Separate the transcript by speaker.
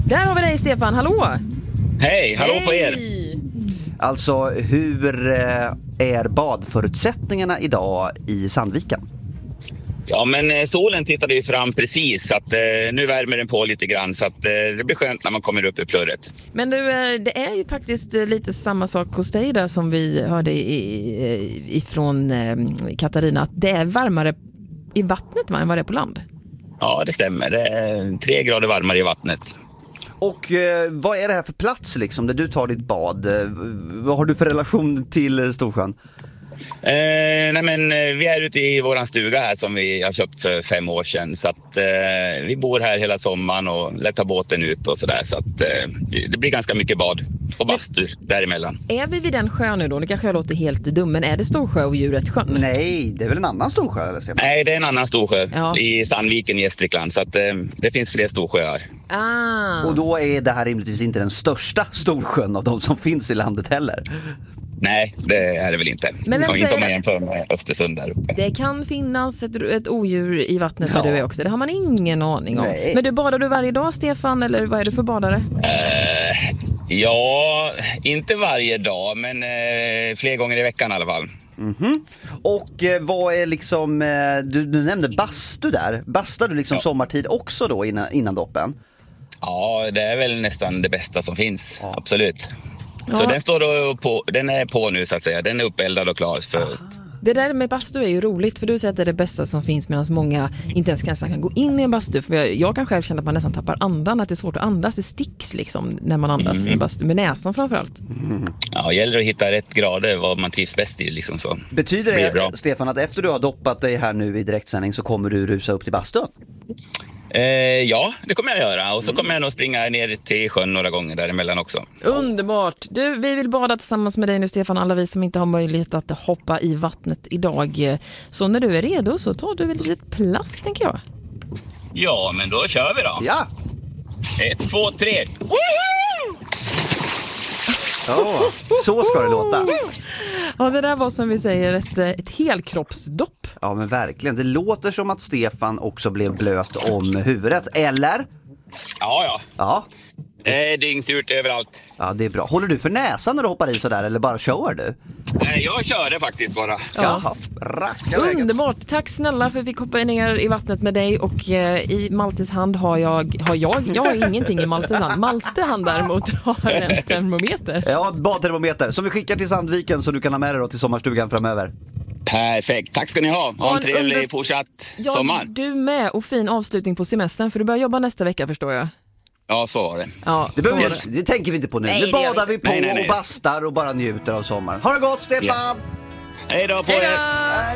Speaker 1: Där har vi dig, Stefan, hallå!
Speaker 2: Hej, hallå på er!
Speaker 3: Alltså, hur är badförutsättningarna idag i Sandviken?
Speaker 2: Ja, men solen tittade ju fram precis så att nu värmer den på lite grann så att det blir skönt när man kommer upp i plurret.
Speaker 1: Men du, det är ju faktiskt lite samma sak hos dig där som vi hörde ifrån Katarina, att det är varmare i vattnet än vad det är på land.
Speaker 2: Ja, det stämmer. Det är 3 grader varmare i vattnet.
Speaker 3: Och vad är det här för plats liksom där du tar ditt bad? Vad har du för relation till Storsjön?
Speaker 2: Nej men vi är ute i våran stuga här som vi har köpt för 5 år sedan så att vi bor här hela sommaren och lättar båten ut och sådär så att det blir ganska mycket bad och bastu däremellan.
Speaker 1: Är vi vid den sjön nu då? Nu kanske jag låter helt dum, men är det Storsjö och djuret sjön?
Speaker 3: Nej, det är väl en annan Storsjö eller Stefan?
Speaker 2: Nej, det är en annan storsjö
Speaker 1: Ja.
Speaker 2: i Sandviken i Gästrikland så att det finns fler storsjöar.
Speaker 3: Och då är det här rimligtvis inte den största Storsjön av de som finns i landet heller.
Speaker 2: Nej, det är det väl inte.
Speaker 1: Men vem
Speaker 2: inte
Speaker 1: säger
Speaker 2: om man
Speaker 1: det?
Speaker 2: jämför med Östersund där uppe.
Speaker 1: Det kan finnas ett odjur i vattnet där du är också. Det har man ingen aning om.
Speaker 3: Nej.
Speaker 1: Men badar du varje dag, Stefan? Eller vad är du för badare?
Speaker 2: Ja, inte varje dag men fler gånger i veckan i alla fall.
Speaker 3: Och vad är liksom, du nämnde bastu där. Bastar du liksom sommartid också då innan doppen?
Speaker 2: Ja, det är väl nästan det bästa som finns, absolut.
Speaker 1: Ja.
Speaker 2: Så den står då den är på nu så att säga, den är uppeldad och klar för...
Speaker 1: Det där med bastu är ju roligt, för du säger att det är det bästa som finns medan många inte ens kan gå in i en bastu. För jag kan själv känna att man nästan tappar andan, att det är svårt att andas, det sticks liksom när man andas i en bastu, med näsan framförallt.
Speaker 2: Ja, gäller att hitta rätt grader vad man trivs bäst i liksom så.
Speaker 3: Betyder
Speaker 2: blir
Speaker 3: det,
Speaker 2: bra.
Speaker 3: Stefan, att efter du har doppat dig här nu i direktsändning så kommer du rusa upp till bastun?
Speaker 2: Ja, det kommer jag göra. Och så kommer jag nog springa ner till sjön några gånger däremellan också.
Speaker 1: Underbart! Du, vi vill bada tillsammans med dig nu, Stefan, alla vi som inte har möjlighet att hoppa i vattnet idag. Så när du är redo så tar du väl ett litet plask, tänker jag.
Speaker 2: Ja, men då kör vi då.
Speaker 3: Ja!
Speaker 2: 1, 2, 3.
Speaker 3: Så ska det låta.
Speaker 1: Ja, det där var som vi säger ett helkroppsdopp.
Speaker 3: Ja, men verkligen. Det låter som att Stefan också blev blöt om huvudet, eller?
Speaker 2: Ja.
Speaker 3: Ja.
Speaker 2: Det är dyngsurt överallt.
Speaker 3: Ja, det är bra. Håller du för näsan när du hoppar i sådär, eller bara kör du?
Speaker 2: Nej, jag körde faktiskt bara.
Speaker 3: Jaha, racka vägen.
Speaker 1: Underbart, tack snälla för att vi fick hoppa ner i vattnet med dig. Och i Maltes hand har jag har ingenting i Maltes hand. Malte han däremot har en termometer.
Speaker 3: Ja, badtermometer som vi skickar till Sandviken så du kan ha med dig då till sommarstugan framöver.
Speaker 2: Perfekt, tack ska ni ha. Ha en trevlig fortsatt sommar.
Speaker 1: Du med, och fin avslutning på semestern, för du börjar jobba nästa vecka, förstår jag.
Speaker 2: Ja, så var det.
Speaker 1: Ja,
Speaker 3: Det tänker vi inte på nu.
Speaker 1: Nej,
Speaker 3: Nu
Speaker 1: det gör
Speaker 3: badar vi på
Speaker 2: Nej.
Speaker 3: och bastar och bara njuter av sommaren. Ha det gott, Stefan!
Speaker 2: Hej då på er!
Speaker 3: Hej!